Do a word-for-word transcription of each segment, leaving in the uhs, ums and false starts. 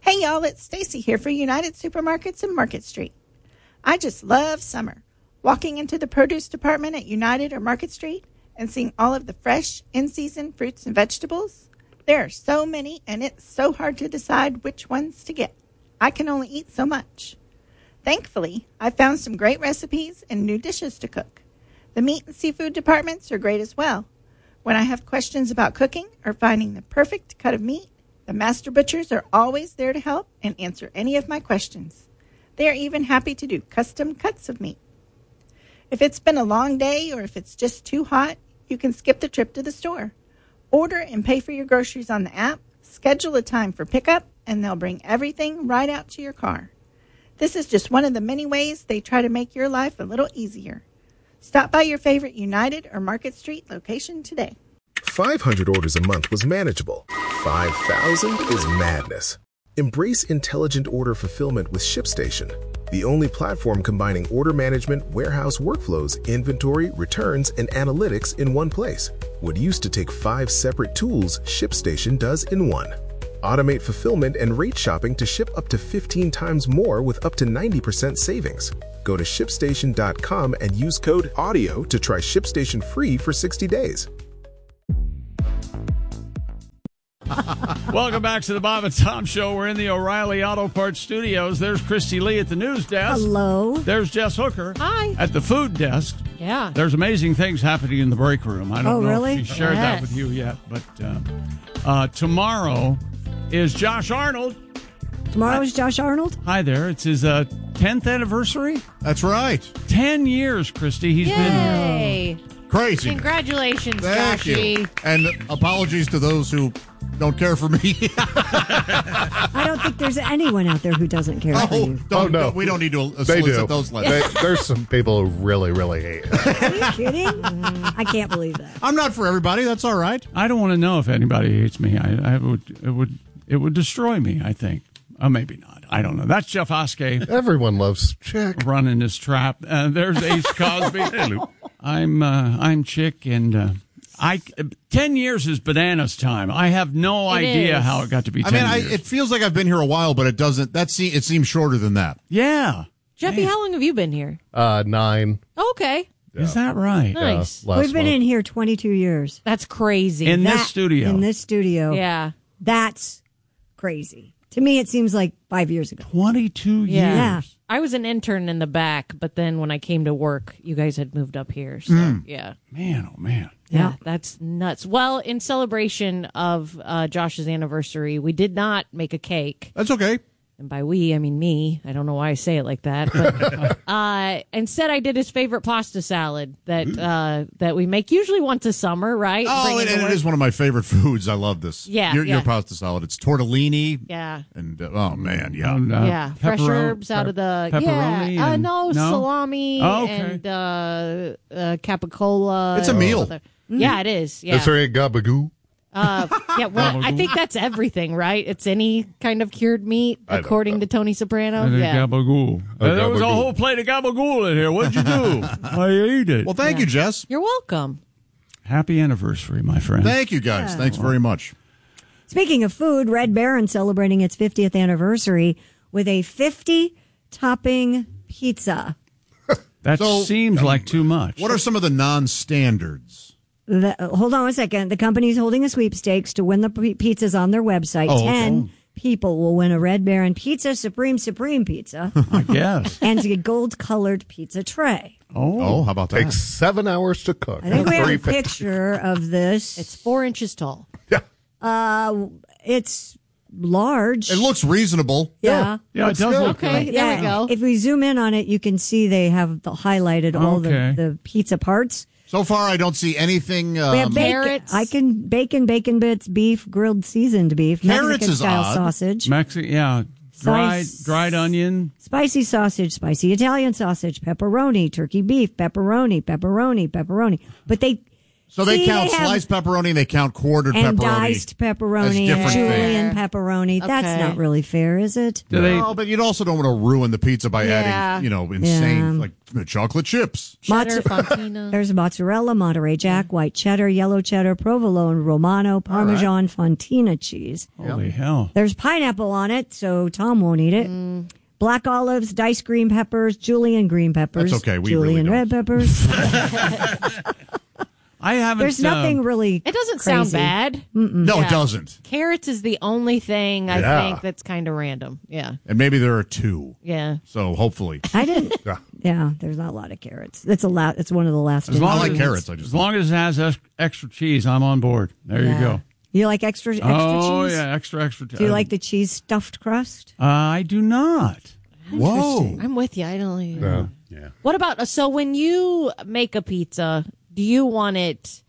Hey y'all, it's Stacy here for United Supermarkets and Market Street. I just love summer. Walking into the produce department at United or Market Street and seeing all of the fresh, in-season fruits and vegetables. There are so many, and it's so hard to decide which ones to get. I can only eat so much. Thankfully, I found some great recipes and new dishes to cook. The meat and seafood departments are great as well. When I have questions about cooking or finding the perfect cut of meat, the master butchers are always there to help and answer any of my questions. They are even happy to do custom cuts of meat. If it's been a long day or if it's just too hot, you can skip the trip to the store. Order and pay for your groceries on the app, schedule a time for pickup, and they'll bring everything right out to your car. This is just one of the many ways they try to make your life a little easier. Stop by your favorite United or Market Street location today. five hundred orders a month was manageable. five thousand is madness. Embrace intelligent order fulfillment with ShipStation, the only platform combining order management, warehouse workflows, inventory, returns, and analytics in one place. What used to take five separate tools, ShipStation does in one. Automate fulfillment and rate shopping to ship up to fifteen times more with up to ninety percent savings. Go to ship station dot com and use code AUDIO to try ShipStation free for sixty days. Welcome back to the Bob and Tom Show. We're in the O'Reilly Auto Parts Studios. There's Christy Lee at the news desk. Hello. There's Jess Hooker. Hi. At the food desk. Yeah. There's amazing things happening in the break room. I don't oh, know really? if she shared yes. that with you yet, but uh, uh, tomorrow is Josh Arnold. Tomorrow is Josh Arnold? Hi there. It's his uh, tenth anniversary. That's right. Ten years, Christy. He's Yay. been here. Crazy. Congratulations, Thank Joshy. you. And apologies to those who don't care for me. I don't think there's anyone out there who doesn't care oh, for you. Don't, Oh, no. We don't need to They solicit do. those letters. They, there's some people who really, really hate it. Are you kidding? I can't believe that. I'm not for everybody. That's all right. I don't want to know if anybody hates me. I, I would. It would. It would destroy me. I think. Uh, maybe not. I don't know. That's Jeff Oskey. Everyone loves Chick. Running his trap. Uh, there's Ace Cosby. I'm. Uh, I'm Chick, and uh, I. Ten years is bananas time. I have no It idea is. how it got to be. I ten mean, I, years. it feels like I've been here a while, but it doesn't. That se- it seems shorter than that. Yeah. Jeffy, how long have you been here? Uh, nine. Oh, okay. Is that right? Nice. Uh, last We've been month. in here twenty-two years. That's crazy. In That- this studio. In this studio. yeah. That's crazy. To me, it seems like five years ago. Twenty-two Yeah. years. Yeah. I was an intern in the back, but then when I came to work, you guys had moved up here. So, Hmm. yeah. Man, oh man. Yeah, Yeah. that's nuts. Well, in celebration of uh, Josh's anniversary, we did not make a cake. That's okay. And by we, I mean me. I don't know why I say it like that. But uh, instead, I did his favorite pasta salad that uh, that we make usually once a summer, right? Oh, Bring and, to and it work. is one of my favorite foods. I love this. Yeah, Your, your yeah. pasta salad. It's tortellini. Yeah. And, uh, oh, man, yeah. And, uh, Yeah, fresh pepperoni- herbs out of the pepperoni yeah. Uh, and- no, salami Oh, okay. and uh, uh, capicola. It's a and meal. other- Yeah, it is. Yeah, Is there a gabagoo? uh, yeah. Well, I think that's everything, right? It's any kind of cured meat, I don't according know. to Tony Soprano. And then Yeah. gabagool. Oh, Uh, there was a gabagool. whole plate of gabagool in here. What'd you do? I ate it. Well, thank you, Jess. You're welcome. Happy anniversary, my friend. Thank you, guys. Thanks very much. Speaking of food, Red Baron celebrating its fiftieth anniversary with a fifty topping pizza. That So, seems like too much. What are some of the non-standards? The, uh, hold on one second. The company's holding a sweepstakes to win the p- pizzas on their website. Oh, okay. Ten people will win a Red Baron Pizza Supreme Supreme Pizza I guess. and a gold-colored pizza tray. Oh. Oh, how about that? Takes seven hours to cook. I think we have Three a pa- picture of this. It's four inches tall. Yeah. Uh, it's large. It looks reasonable. yeah. Yeah, it Let's does go. look Okay, good. there we go. If we zoom in on it, you can see they have the, highlighted all Okay. the, the pizza parts. So far, I don't see anything. Um, We have bacon. Carrots. I can bacon, bacon bits, beef, grilled seasoned beef, Carrots Mexican is style odd. sausage, Mexi- yeah. Dried, Slice- dried onion. spicy sausage, spicy Italian sausage, pepperoni, turkey beef, pepperoni, pepperoni, pepperoni. But they So they See, count they have- sliced pepperoni and they count quartered and pepperoni. diced pepperoni As and different Julian things. pepperoni. That's Okay. not really fair, is it? Do they? No, but you also don't want to ruin the pizza by Yeah. adding, you know, insane, Yeah. like chocolate chips. Cheddar, Mozza- Fontina. There's mozzarella, Monterey Jack, white cheddar, yellow cheddar, provolone, Romano, Parmesan, Fontina cheese. Holy hell! There's pineapple on it, so Tom won't eat it. Mm. Black olives, diced green peppers, Julian green peppers. That's okay, we Julian really red peppers. I haven't. There's nothing um, really. It doesn't sound crazy. bad. No, Yeah. it doesn't. Carrots is the only thing I Yeah. think that's kind of random. Yeah. And maybe there are two. Yeah. So hopefully. I didn't. Yeah. Yeah, there's not a lot of carrots. It's a lot. It's one of the last. As long I like as- carrots. I just As long as it has ex- extra cheese, I'm on board. There you Yeah. go. You like extra extra oh cheese? yeah, extra extra. Do you like the cheese stuffed crust? Uh, I do not. Whoa. I'm with you. I don't like Yeah. Yeah. What about so when you make a pizza, do you want it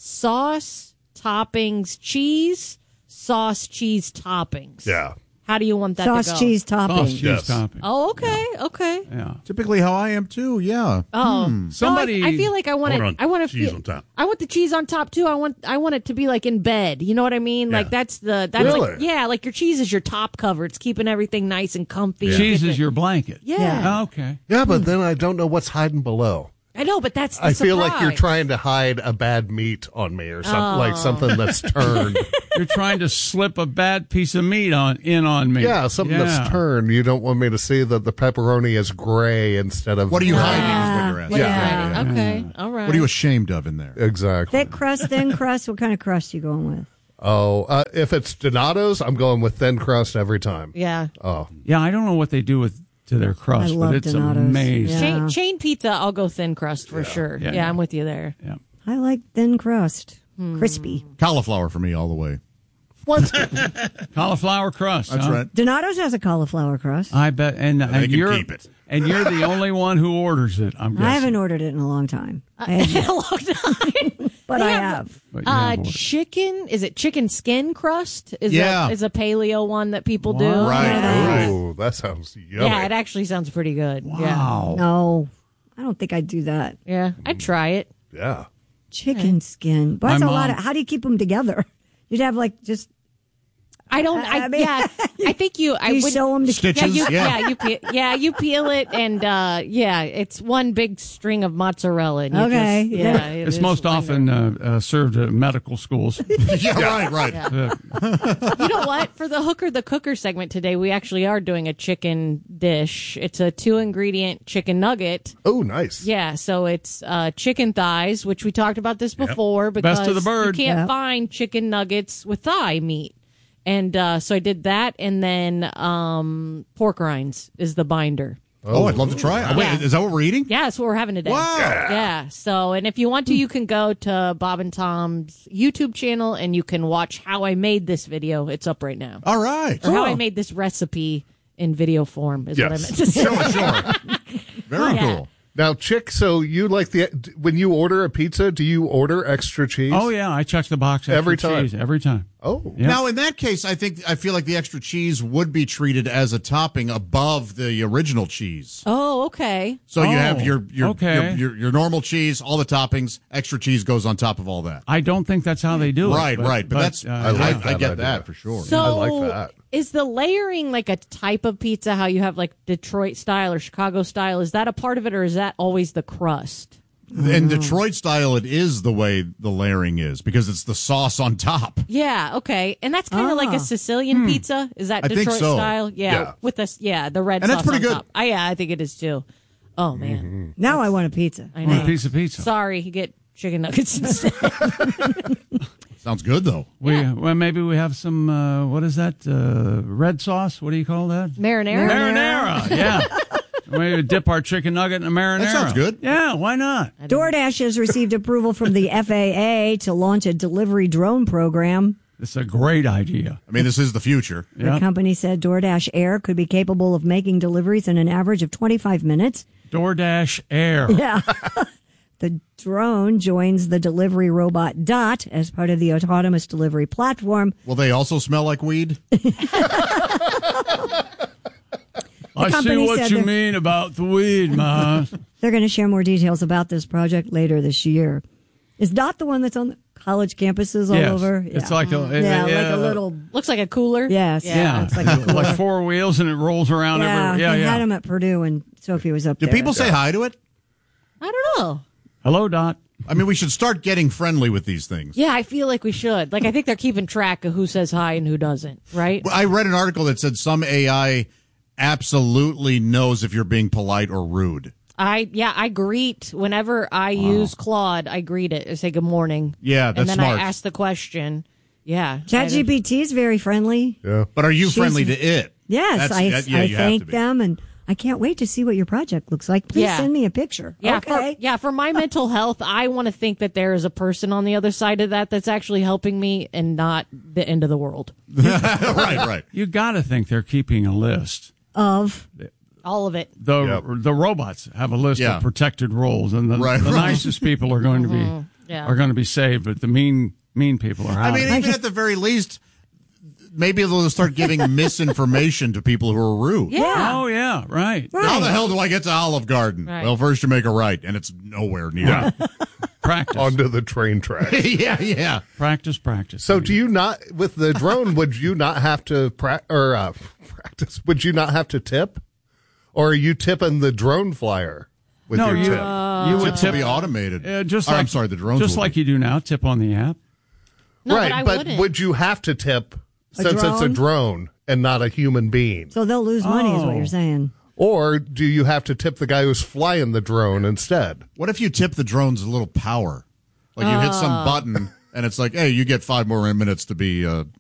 sauce, toppings, cheese, sauce, cheese, toppings? Yeah. How do you want that Sauce, to go? cheese, topping. Sauce cheese Yes. topping. Oh, okay, okay. Yeah. Typically how I am too, yeah. Oh, Somebody- No, I, I feel like I want I it. want I want to cheese feel, on top. I want the cheese on top too. I want. I want it to be like in bed. You know what I mean? Like Yeah. that's the. That's Really? like yeah. Like your cheese is your top cover. It's keeping everything nice and comfy. Cheese Get is the- your blanket. Yeah. Yeah. Okay. Yeah, but then I don't know what's hiding below. I know, but that's. The I feel like you're surprise. trying to hide a bad meat on me or something, like something that's turned. You're trying to slip a bad piece of meat on in on me. Yeah, something Yeah. that's turned. You don't want me to see that the pepperoni is gray instead of. What are you black. hiding is what you're asking. Yeah. Yeah. Okay. All right. What are you ashamed of in there? Exactly. Thick crust, thin crust. What kind of crust you going with? Oh, uh, if it's Donato's, I'm going with thin crust every time. Yeah. Oh, Yeah, I don't know what they do with to their crust, I love but it's Donato's. amazing. Yeah. Chain, chain pizza, I'll go thin crust for sure. Yeah, Yeah, yeah. I'm with you there. Yeah. I like thin crust, crispy. Cauliflower for me all the way. what? Cauliflower crust. That's huh? right. Donato's has a cauliflower crust. I bet, and, they and can you're keep it. and you're the only one who orders it. I'm guessing. I haven't ordered it in a long time, I In admit, a long time. but They I have- have. But you Uh, have ordered. chicken, is it chicken skin crust? Is Yeah. a, is a paleo one that people do. Wow. Right. Yeah, Ooh, that sounds yummy. yeah, it actually sounds pretty good. Wow. No, I don't think I'd do that. Yeah, yeah, I'd try it. yeah. Chicken skin. But that's My a lot mom- of. How do you keep them together? You'd have like just. I don't. I I, mean- yeah, I think you. I you would. sew them to Stitches. Yeah, you, Yeah. yeah. you peel, yeah, you peel it, and uh, yeah, it's one big string of mozzarella. And you Okay, just, yeah. yeah, it It's is most wonderful. often uh, uh, served at medical schools. yeah, right, right. You know what? For the hooker the cooker segment today, we actually are doing a chicken dish. It's a two ingredient chicken nugget. Oh, nice. Yeah, so it's uh, chicken thighs, which we talked about this before. Because Best of the bird. You can't Yep. find chicken nuggets with thigh meat. And uh, so I did that, and then um, pork rinds is the binder. Oh, I'd love to try it. Wait, Yeah. is that what we're eating? Yeah, that's what we're having today. Wow. Yeah. So, and if you want to, you can go to Bob and Tom's YouTube channel, and you can watch how I made this video. It's up right now. All right. Or how I made this recipe in video form is what I Yes. meant to say. Sure, sure. Very Yeah. cool. Now, Chick, so you like the when you order a pizza, do you order extra cheese? Oh yeah, I check the box extra Every time. cheese, every time. Oh, Yeah. Now, in that case, I think I feel like the extra cheese would be treated as a topping above the original cheese. Oh, okay. So you Oh, have your your, okay. your your your normal cheese, all the toppings, extra cheese goes on top of all that. I don't think that's how they do it. Right, but- right. But, that's uh, I, like I, that I get idea. that for sure. So, I like that. is the layering like a type of pizza? How you have like Detroit style or Chicago style? Is that a part of it, or is that always the crust? In Detroit style, it is the way the layering is because it's the sauce on top. Yeah, okay, and that's kind of like Ah. a Sicilian pizza. Is that I think Detroit so. style? Yeah, Yeah. with this, yeah, the red And sauce that's pretty on good. top. I, yeah, I think it is too. Oh man, Now I want a pizza. I I want know. a piece of pizza. Sorry, you get chicken nuggets instead. Sounds good though. We Yeah. well maybe we have some uh, what is that uh, red sauce? What do you call that? Marinara. Marinara. Yeah. We dip our chicken nugget in a marinara. That sounds good. Yeah, why not? DoorDash has received approval from the F A A to launch a delivery drone program. It's a great idea. I mean, this is the future. Yeah. The company said DoorDash Air could be capable of making deliveries in an average of twenty-five minutes. DoorDash Air. Yeah. The drone joins the delivery robot Dot as part of the autonomous delivery platform. Will they also smell like weed? I see company what said you they're- mean about the weed, Ma. They're going to share more details about this project later this year. Is Dot the one that's on the college campuses all Yes. over? It's like a, yeah, it- like a uh, little. Looks like a cooler. Yes. Yeah, It's like a cooler. like four wheels and it rolls around. Yeah, every, yeah, they yeah. had him at Purdue and Sophie was up Do there. people say hi to it? I don't know. Hello, Dot. I mean, we should start getting friendly with these things. Yeah, I feel like we should. Like, I think they're keeping track of who says hi and who doesn't, right? I read an article that said some A I absolutely knows if you're being polite or rude. I yeah, I greet whenever I use Claude. I greet it. I say good morning. Yeah, that's and then smart. I ask the question. Yeah, ChatGPT is very friendly. Yeah. But are you She's- friendly to it? Yes, That's- I, that- yeah, I you have to thank be. them, and I can't wait to see what your project looks like. Please Yeah. send me a picture. Yeah, okay. for, yeah. For my mental health, I want to think that there is a person on the other side of that that's actually helping me, and not the end of the world. right, right. You got to think they're keeping a list. Of All of it. The Yep. the robots have a list Yeah. of protected roles, and the, Right, the right. nicest people are going to be Yeah. are going to be saved, but the mean mean people are out. I mean, even at the very least, maybe they'll start giving misinformation to people who are rude. Yeah. oh yeah, right. right. How the hell do I get to Olive Garden? Right. Well, first you make a right, and it's nowhere near. Yeah. Practice, Onto the train track. yeah, yeah. practice, practice. So, do you not with the drone? Would you not have to pra- or uh, practice? Would you not have to tip, or are you tipping the drone flyer with no, your you tip? you would Tips will tip be automated. uh, just Or, like I'm sorry, the drones just will like be. you do now. Tip on the app. No, right, but I but wouldn't. would you have to tip A since it's a drone? drone and not a human being? So they'll lose money, is what Oh. you're saying. Or do you have to tip the guy who's flying the drone instead? What if you tip the drones a little power? Like you hit some button, and it's like, hey, you get five more minutes to be uh,